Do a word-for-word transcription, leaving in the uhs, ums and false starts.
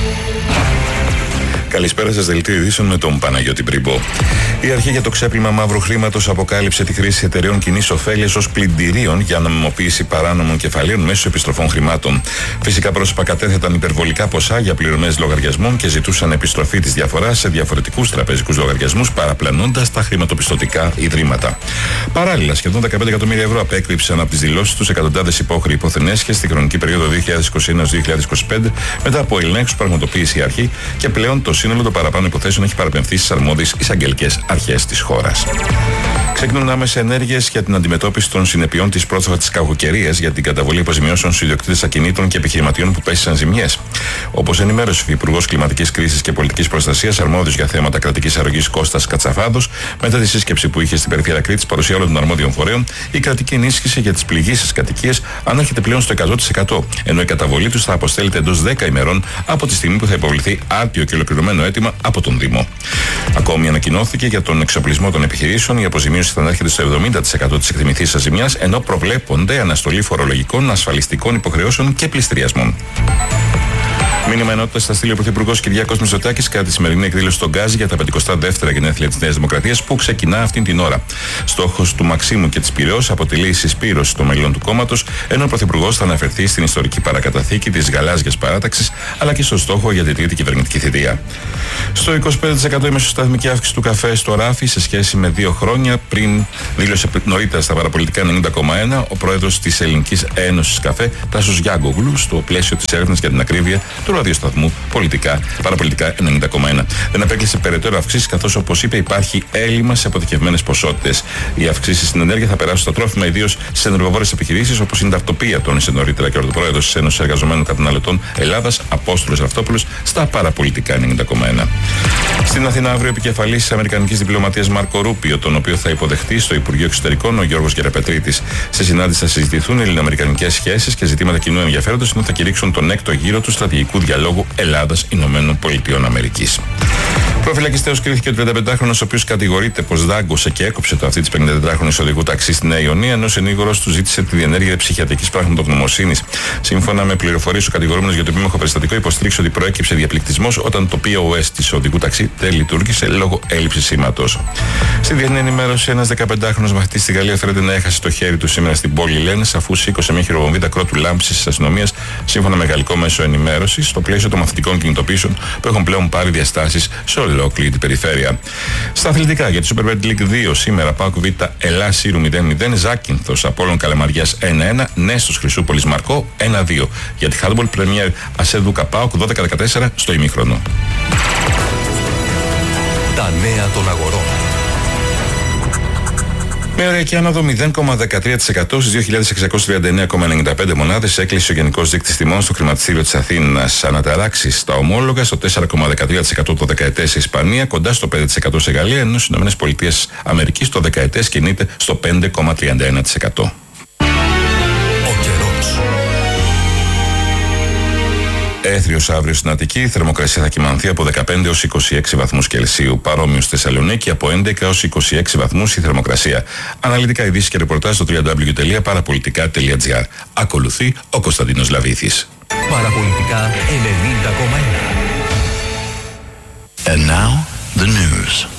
Καλησπέρα σας, δελτίο ειδήσεων με τον Παναγιώτη Πριμπό. Η αρχή για το ξέπλυμα μαύρου χρήματος αποκάλυψε τη χρήση εταιρεών κοινής ωφέλειας ως πλυντηρίων για νομιμοποίηση παράνομων κεφαλαίων μέσω επιστροφών χρημάτων. Φυσικά πρόσωπα κατέθεταν υπερβολικά ποσά για πληρωμές λογαριασμών και ζητούσαν επιστροφή της διαφοράς σε διαφορετικούς τραπεζικούς λογαριασμούς, παραπλανώντας τα χρηματοπιστωτικά ιδρύματα. Παράλληλα, σχεδόν δεκαπέντε εκατομμύρια ευρώ απέκρυψαν από τις δηλώσεις τους εκατοντάδες υπόχρεοι υποθενέσχες στη χρονική περίοδο δύο χιλιάδες είκοσι ένα με δύο χιλιάδες είκοσι πέντε μετά από ελέγχους που πραγματοποίησε η αρχή και πλέον το σύνολο των παραπάνω υποθέσεων έχει παραπεμφθεί στις αρμόδιες εισαγγελικές αρχές της χώρας. Ξεκινούν άμεσες ενέργειες για την αντιμετώπιση των συνεπειών της πρόσφατης κακοκαιρίας για την καταβολή αποζημιώσεων στους ιδιοκτήτες ακινήτων και επιχειρηματιών που πέστησαν ζημιές. Όπως ενημέρωσε ο Υπουργός Κλιματικής Κρίσης και Πολιτικής Προστασίας, αρμόδιος για θέματα κρατικής αρρωγής Κώστας Κατσαφάδος, μετά τη σύσκεψη που είχε στην περιφέρεια Κρήτης, παρουσία όλων των αρμόδιων φορέων, η κρατική ενίσχυση για τις πληγήσεις κατοικίες ανέρχεται πλέον στο εκατό τοις εκατό, ενώ η καταβολή τους θα αποστέλλεται εντός δέκα ημερών από τη στιγμή που θα υποβληθεί άρτιο και ολοκληρωμένο αίτημα από τον Δήμο. Ακόμη ανακοινώθηκε για τον εξοπλισμό των επιχειρήσεων η αποζημίωση θα ανέρχεται στο εβδομήντα τοις εκατό της εκτιμηθήσας ζημιάς, ενώ προβλέπονται αναστολή φορολογικών, ασφαλιστικών υποχρεώσεων και πληστηριασμών. Μήνυμα ενότητας θα στείλει ο Πρωθυπουργός Κυριάκος Μητσοτάκης κατά τη σημερινή εκδήλωση στον Γκάζι για τα πενηκοστά δεύτερα γενέθλια της Νέας Δημοκρατίας που ξεκινά αυτήν την ώρα. Στόχος του Μαξίμου και της Πειραιώς αποτελεί η συσπήρωση των μελών του κόμματος, ενώ ο Πρωθυπουργός θα αναφερθεί στην ιστορική παρακαταθήκη της γαλάζιας παράταξης αλλά και στο στόχο για την τρίτη κυβερνητική θητεία. Στο είκοσι πέντε τοις εκατό η μεσοσταθμική αύξηση του καφέ στο ράφι σε σχέση με δύο χρόνια πριν, δήλωσε νωρίτερα στα παραπολιτικά ενενήντα κόμμα ένα ο πρόεδρος της Ελληνικής Ένωσης Καφέ, Τάσος Γιάνγκογλου, στο πλαίσιο της έρευνας για την ακρίβεια του ραδιοσταθμού πολιτικά, παραπολιτικά ενενήντα κόμμα ένα. Δεν απέκλεισε περαιτέρω αυξήσεις, καθώς όπως είπε υπάρχει έλλειμμα σε αποθηκευμένες ποσότητες. Οι αυξήσεις στην ενέργεια θα περάσουν στα τρόφιμα, ιδίως στις ενεργοβόρες επιχειρήσεις, όπως είναι τα αυτοπία, τόνισε νωρίτερα και ο πρόεδρος της Ένωσης Εργαζομένων Καταναλωτών Ελλάδας, Απόστολος Ραυτόπουλος, στα παραπολιτικά ενενήντα κόμμα ένα. Στην Αθήνα, αύριο, επικεφαλής της Αμερικανικής Διπλωματίας Μάρκο Ρούπιο, τον οποίο θα υποδεχτεί στο Υπουργείο Εξωτερικών ο Γιώργος Γεραπετρίτης. Σε συνάντηση θα συζητηθούν ελληνοαμερικανικές σχέσεις και ζητήματα κοινού ενδιαφέροντος, ενώ θα κηρύξουν τον έκτο γύρο του στρατηγικού διαλόγου Ελλάδα-Ηνωμένων Πολιτειών Αμερικής. Προφυλακιστέως κρίθηκε ο τριανταπεντάχρονος, ο οποίος κατηγορείται πως δάγκωσε και έκοψε το αυτή της πενηντατετράχρονης οδηγού ταξί στη Νέα Ιωνία, ενώ ο συνήγορος του ζήτησε τη διενέργεια ψυχιατρικής πραγματογνωμοσύνης. Σύμφωνα με πληροφορίες, ο κατηγορούμενος για το επίμαχο περιστατικό υποστήριξε ότι προέκυψε διαπληκτισμός όταν το πι ο ες της οδηγού ταξί δεν λειτουργήσε λόγω έλλειψης σήματος. Στη διεθνή ενημέρωση, ένας δεκαπεντάχρονος μαθητής στη Γαλλία φέρεται να έχασε το χέρι του σήμερα στην πόλη Λένες, αφού σήκωσε μια χειροβομβίδα κρότου λάμψης της αστυνομίας, σύμφωνα με γαλλικό μέσο ενημέρωσης, στο πλαίσιο των μαθητικών κινητοποιήσεων που έχουν πλέον πάρει διαστάσεις σε ολόκληρη την περιφέρεια. Στα αθλητικά, για τη Super Red League δύο, σήμερα ΠΑΟΚ Β Ελλάς Σύρου μηδέν μηδέν, Ζάκυνθος Απόλλων Καλαμαριάς ένα ένα, Νέστος Χρυσούπολης Μαρκό ένα δύο. Για τη Handball Premier Ασέδουκα ΠΑΟΚ δώδεκα δεκατέσσερα στο ημίχρονο. Τα νέα των αγορών. Με ωριακή άνοδο μηδέν κόμμα δεκατρία τοις εκατό στις δύο χιλιάδες εξακόσιες τριάντα εννέα κόμμα ενενήντα πέντε μονάδες έκλεισε ο Γενικός Δείκτης Τιμών στο χρηματιστήριο της Αθήνας. Αναταράξεις στα ομόλογα στο τέσσερα κόμμα δεκατρία τοις εκατό το δεκαετές σε Ισπανία, κοντά στο πέντε τοις εκατό σε Γαλλία, ενώ στις ΗΠΑ το δεκαετές κινείται στο πέντε κόμμα τριάντα ένα τοις εκατό. Έθριος αύριο στην Αττική, η θερμοκρασία θα κυμανθεί από δεκαπέντε έως είκοσι έξι βαθμούς Κελσίου. Παρόμοιο στη Θεσσαλονίκη, από έντεκα έως είκοσι έξι βαθμούς η θερμοκρασία. Αναλυτικά ειδήσεις και ρεπορτάζ στο double-u double-u double-u τελεία παραπολιτικά τελεία τζι άρ. Ακολουθεί ο Κωνσταντίνος Λαβήθης. Παραπολιτικά ενενήντα κόμμα ένα. And now the news.